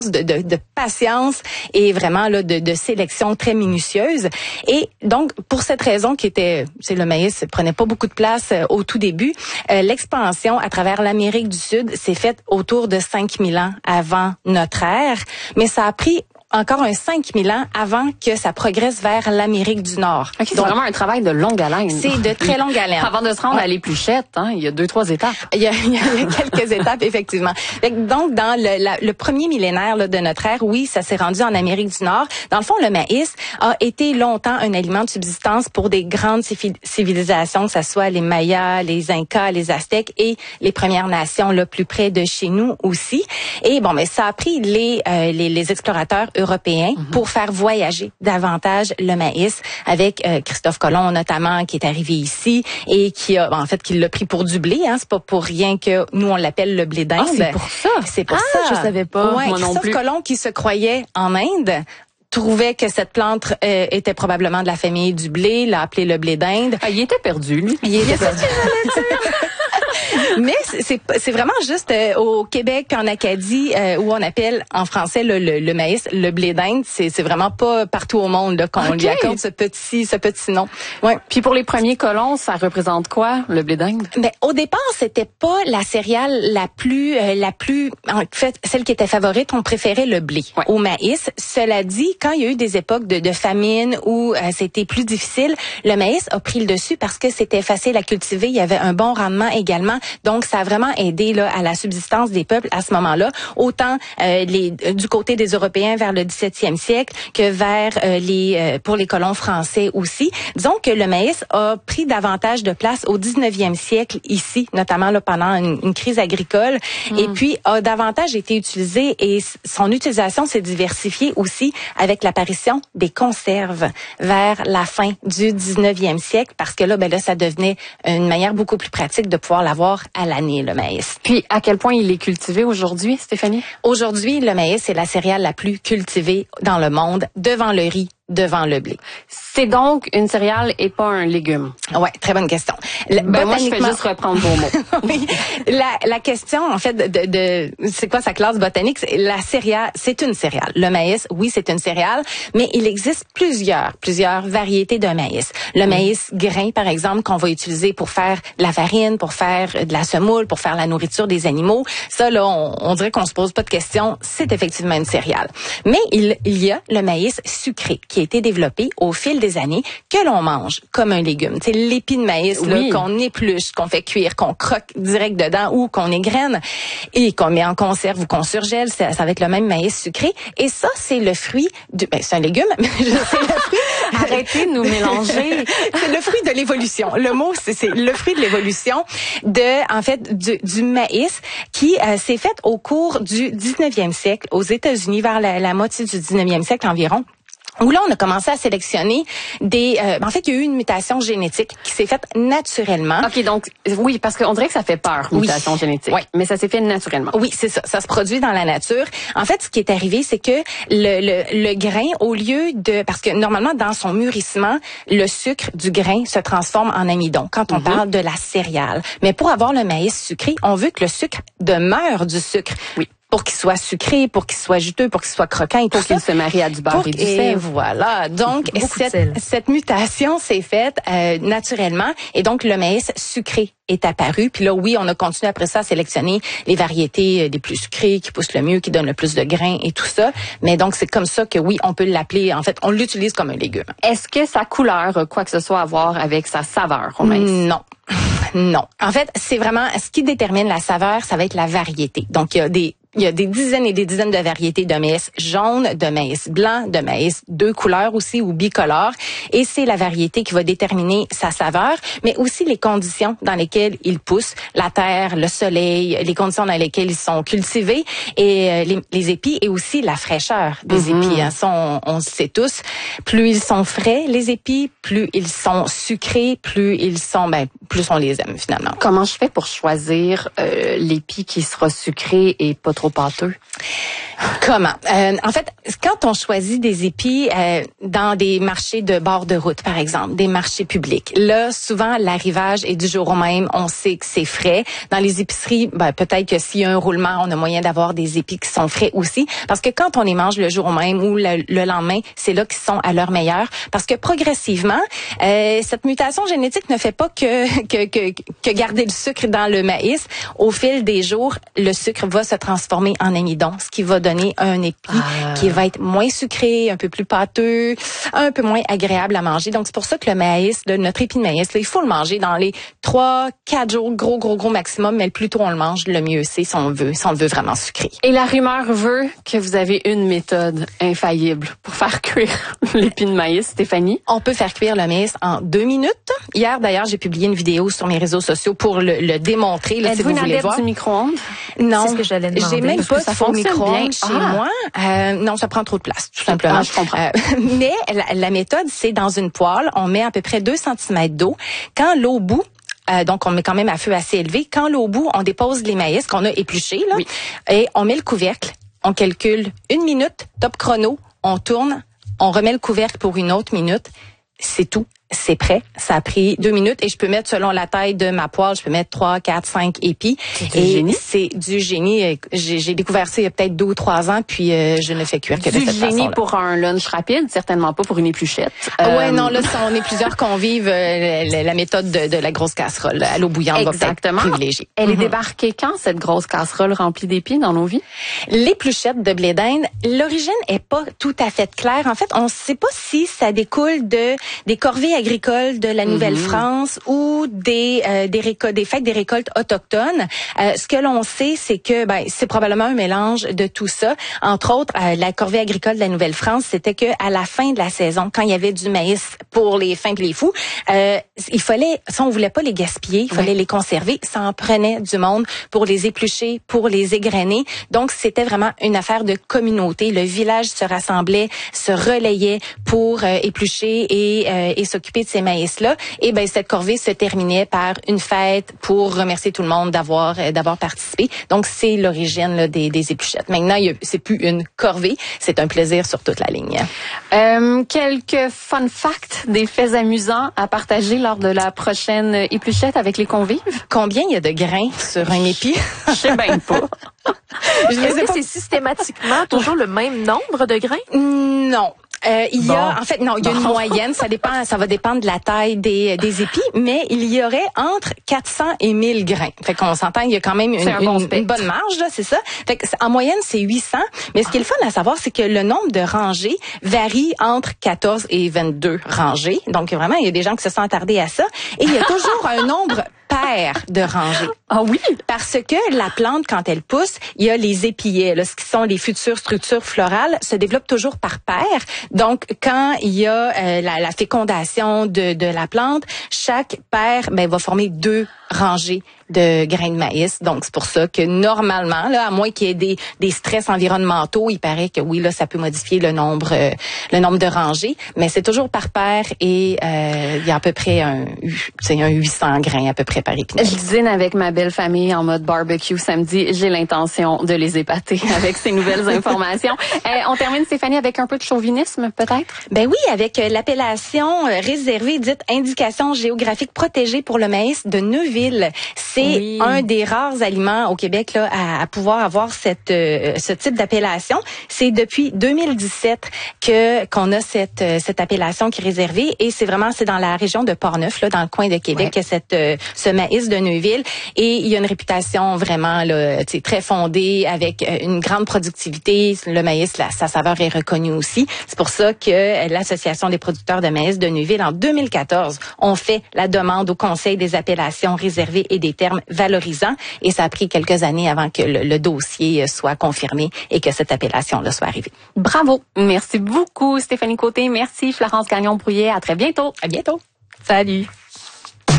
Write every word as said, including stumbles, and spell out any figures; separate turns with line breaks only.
De, de, de patience et vraiment là de, de sélection très minutieuse. Et donc pour cette raison qui était, c'est le maïs prenait pas beaucoup de place euh, au tout début, euh, l'expansion à travers l'Amérique du Sud s'est faite autour de cinq mille ans avant notre ère, mais ça a pris encore un cinq mille ans avant que ça progresse vers l'Amérique du Nord.
Okay, c'est donc vraiment un travail de longue haleine.
C'est de très longue haleine.
Avant de se rendre ouais. à l'épluchette, hein, il y a deux, trois étapes.
Il y a, il y a, il y a quelques étapes, effectivement. Donc, dans le, la, le premier millénaire là, de notre ère, oui, ça s'est rendu en Amérique du Nord. Dans le fond, le maïs a été longtemps un aliment de subsistance pour des grandes civilisations, que ce soit les Mayas, les Incas, les Aztèques et les Premières Nations là, plus près de chez nous aussi. Et bon, mais ça a pris les, euh, les, les explorateurs européens mm-hmm. pour faire voyager davantage le maïs, avec euh, Christophe Colomb notamment qui est arrivé ici et qui a en fait qui l'a pris pour du blé, hein, c'est pas pour rien que nous on l'appelle le blé d'Inde.
Ah, c'est pour ça.
C'est pour
ah,
ça.
Je savais pas.
Ouais,
moi
Christophe
non plus.
Colomb qui se croyait en Inde trouvait que cette plante euh, était probablement de la famille du blé, l'a appelé le blé d'Inde.
Ah, il était perdu lui.
Il était perdu. Mais c'est c'est vraiment juste euh, au Québec, en Acadie, euh, où on appelle en français le, le, le maïs le blé d'Inde. C'est c'est vraiment pas partout au monde là, qu'on okay. lui accorde ce petit ce petit nom.
Ouais. Puis pour les premiers colons, ça représente quoi le blé d'Inde?
Ben au départ, c'était pas la céréale la plus euh, la plus en fait celle qui était favorite. On préférait le blé ouais. au maïs. Cela dit, quand il y a eu des époques de, de famine où euh, c'était plus difficile, le maïs a pris le dessus parce que c'était facile à cultiver. Il y avait un bon rendement également. Donc, ça a vraiment aidé là à la subsistance des peuples à ce moment-là, autant euh, les du côté des Européens vers le dix-septième siècle que vers euh, les euh, pour les colons français aussi. Disons que le maïs a pris davantage de place au dix-neuvième siècle ici, notamment là pendant une, une crise agricole, mmh. et puis a davantage été utilisé et son utilisation s'est diversifiée aussi avec l'apparition des conserves vers la fin du dix-neuvième siècle, parce que là, ben là, ça devenait une manière beaucoup plus pratique de pouvoir l'avoir à l'année, le maïs.
Puis, à quel point il est cultivé aujourd'hui, Stéphanie?
Aujourd'hui, le maïs, c'est la céréale la plus cultivée dans le monde, devant le riz, devant le blé.
C'est donc une céréale et pas un légume.
Ouais, très bonne question. Le,
ben moi, je fais juste reprendre vos mots.
Oui, la, la question, en fait, de, de c'est quoi sa classe botanique? La céréale, c'est une céréale. Le maïs, oui, c'est une céréale, mais il existe plusieurs, plusieurs variétés de maïs. Le mmh. maïs grain, par exemple, qu'on va utiliser pour faire de la farine, pour faire de la semoule, pour faire la nourriture des animaux. Ça, là, on, on dirait qu'on se pose pas de questions. C'est effectivement une céréale. Mais il, il y a le maïs sucré, qui a été développé au fil des années, que l'on mange comme un légume. C'est l'épi de maïs oui. là, qu'on épluche, qu'on fait cuire, qu'on croque direct dedans ou qu'on égrène et qu'on met en conserve ou qu'on surgèle. Ça, ça va être le même maïs sucré. Et ça, c'est le fruit du... Ben, c'est un légume, mais c'est le fruit...
Arrêtez de nous mélanger.
C'est le fruit de l'évolution. Le mot, c'est, c'est le fruit de l'évolution de, en fait, du, du maïs qui euh, s'est fait au cours du dix-neuvième siècle aux États-Unis, vers la, la moitié du dix-neuvième siècle environ. Où là, on a commencé à sélectionner des... Euh, en fait, il y a eu une mutation génétique qui s'est faite naturellement.
OK, donc, oui, parce qu'on dirait que ça fait peur, mutation oui. génétique. Oui. Mais ça s'est fait naturellement.
Oui, c'est ça. Ça se produit dans la nature. En fait, ce qui est arrivé, c'est que le, le, le grain, au lieu de... Parce que normalement, dans son mûrissement, le sucre du grain se transforme en amidon quand on mm-hmm. parle de la céréale. Mais pour avoir le maïs sucré, on veut que le sucre demeure du sucre.
Oui.
Pour qu'il soit sucré, pour qu'il soit juteux, pour qu'il soit croquant et tout
pour
ça.
Pour qu'il se marie à du beurre et du sel.
Et voilà. Donc, cette, cette mutation s'est faite euh, naturellement et donc le maïs sucré est apparu. Puis là, oui, on a continué après ça à sélectionner les variétés les plus sucrées, qui poussent le mieux, qui donnent le plus de grains et tout ça. Mais donc, c'est comme ça que oui, on peut l'appeler, en fait, on l'utilise comme un légume.
Est-ce que sa couleur, quoi que ce soit à voir avec sa saveur au maïs?
Non. Non. En fait, c'est vraiment, ce qui détermine la saveur, ça va être la variété. Donc, il y a des Il y a des dizaines et des dizaines de variétés de maïs jaune, de maïs blanc, de maïs deux couleurs aussi ou bicolore. Et c'est la variété qui va déterminer sa saveur, mais aussi les conditions dans lesquelles il pousse, la terre, le soleil, les conditions dans lesquelles ils sont cultivés et les, les épis et aussi la fraîcheur des mm-hmm. épis. Hein. Ça, on, on le sait tous. Plus ils sont frais, les épis, plus ils sont sucrés, plus ils sont, ben, plus on les aime finalement.
Comment je fais pour choisir euh, l'épi qui sera sucré et pas trop pâteux?
Comment? Euh, en fait, quand on choisit des épis euh, dans des marchés de bord de route, par exemple, des marchés publics, là, souvent, l'arrivage est du jour au même. On sait que c'est frais. Dans les épiceries, ben, peut-être que s'il y a un roulement, on a moyen d'avoir des épis qui sont frais aussi. Parce que quand on les mange le jour au même ou le, le lendemain, c'est là qu'ils sont à leur meilleur. Parce que progressivement, euh, cette mutation génétique ne fait pas que, que, que, que garder le sucre dans le maïs. Au fil des jours, le sucre va se transformer en amidon, ce qui va donner un épi ah. qui va être moins sucré, un peu plus pâteux, un peu moins agréable à manger. Donc, c'est pour ça que le maïs, le, notre épi de maïs, là, il faut le manger dans les trois, quatre jours, gros, gros, gros maximum. Mais le plus tôt on le mange, le mieux c'est si on veut, si on veut vraiment sucré.
Et la rumeur veut que vous avez une méthode infaillible pour faire cuire l'épi de maïs, Stéphanie.
On peut faire cuire le maïs en deux minutes. Hier, d'ailleurs, j'ai publié une vidéo sur mes réseaux sociaux pour le, le démontrer. Là, si vous voulez voir.
Du micro-ondes?
Non,
c'est ce que j'allais demander.
J'ai même pas
ça
de micro-ondes chez
ah.
moi. Euh, non, ça prend trop de place, tout simplement.
Ah, je comprends. Euh,
mais la, la méthode, c'est dans une poêle, on met à peu près deux centimètres d'eau. Quand l'eau bout, Euh, donc, on met quand même à feu assez élevé. Quand l'eau bout, on dépose les maïs qu'on a épluchés, là,
oui.
et on met le couvercle. On calcule une minute, top chrono, on tourne, on remet le couvercle pour une autre minute. C'est tout. C'est prêt. Ça a pris deux minutes et je peux mettre, selon la taille de ma poêle, je peux mettre trois, quatre, cinq épis.
C'est
et
du génie.
C'est du génie. J'ai, j'ai découvert ça il y a peut-être deux ou trois ans, puis euh, je ne fais cuire que
du
de cette façon-là.
Du génie pour un lunch rapide, certainement pas pour une épluchette.
Euh, ouais, non, là, on est plusieurs convives. Euh, la, la méthode de, de la grosse casserole à l'eau bouillante
Exactement.
va peut-être privilégiée.
Elle
mm-hmm.
est débarquée quand, cette grosse casserole remplie d'épis dans nos vies?
L'épluchette de blé d'Inde, l'origine est pas tout à fait claire. En fait, on ne sait pas si ça découle de des corvées agricoles de la Nouvelle-France mmh. ou des euh, des récoltes, des fêtes des récoltes autochtones. Euh, ce que l'on sait, c'est que ben c'est probablement un mélange de tout ça. Entre autres, euh, la corvée agricole de la Nouvelle-France, c'était que à la fin de la saison, quand il y avait du maïs pour les fins et les fous, euh, il fallait, si on voulait pas les gaspiller, il fallait ouais. les conserver. Ça en prenait du monde pour les éplucher, pour les égrener. Donc c'était vraiment une affaire de communauté. Le village se rassemblait, se relayait pour euh, éplucher et euh, et s'occuper de ces maïs-là. Et ben cette corvée se terminait par une fête pour remercier tout le monde d'avoir euh, d'avoir participé. Donc c'est l'origine là, des des épluchettes. Maintenant, il y a, c'est plus une corvée, c'est un plaisir sur toute la ligne.
Euh, quelques fun facts, des faits amusants à partager lors de la prochaine épluchette avec les convives.
Combien il y a de grains sur un épi?
Je sais bien pas.
Je Est-ce que pas. C'est systématiquement toujours le même nombre de grains?
Non. Euh, il
bon.
y a, en fait, non, il y a bon. une moyenne. Ça dépend, ça va dépendre de la taille des, des épis, mais il y aurait entre quatre cents et mille grains. Fait qu'on s'entend, il y a quand même une, une, bon une bonne marge, là, c'est ça. Fait que, en moyenne, c'est huit cents. Mais ce qui est le fun à savoir, c'est que le nombre de rangées varie entre quatorze et vingt-deux rangées. Donc, vraiment, il y a des gens qui se sont attardés à ça. Et il y a toujours un nombre paire de rangées.
Ah oui?
Parce que la plante, quand elle pousse, il y a les épillets, là, ce qui sont les futures structures florales, se développent toujours par paire. Donc, quand il y a euh, la, la fécondation de, de la plante, chaque paire ben, va former deux rangées de grains de maïs. Donc, c'est pour ça que normalement, là, à moins qu'il y ait des, des stress environnementaux, il paraît que oui, là, ça peut modifier le nombre euh, le nombre de rangées, mais c'est toujours par paire et euh, il y a à peu près un, c'est un huit cents grains à peu près par épi.
Je dîne avec ma belle famille en mode barbecue samedi. J'ai l'intention de les épater avec ces nouvelles informations. Euh, on termine, Stéphanie, avec un peu de chauvinisme, peut-être?
Ben oui, avec euh, l'appellation euh, réservée dite indication géographique protégée pour le maïs de Neuville. C'est oui. un des rares aliments au Québec là à, à pouvoir avoir cette euh, ce type d'appellation. C'est depuis deux mille dix-sept que qu'on a cette euh, cette appellation qui est réservée et c'est vraiment c'est dans la région de Portneuf là dans le coin de Québec ouais. que cette euh, ce maïs de Neuville et il y a une réputation vraiment là tu sais très fondée avec euh, une grande productivité. Le maïs là, sa saveur est reconnue aussi. C'est pour ça que euh, l'association des producteurs de maïs de Neuville en deux mille quatorze ont fait la demande au Conseil des appellations réservées et des termes valorisants et ça a pris quelques années avant que le, le dossier soit confirmé et que cette appellation-là soit arrivée.
Bravo! Merci beaucoup Stéphanie Côté. Merci Florence Gagnon-Brouillet. À très bientôt.
À bientôt.
Salut!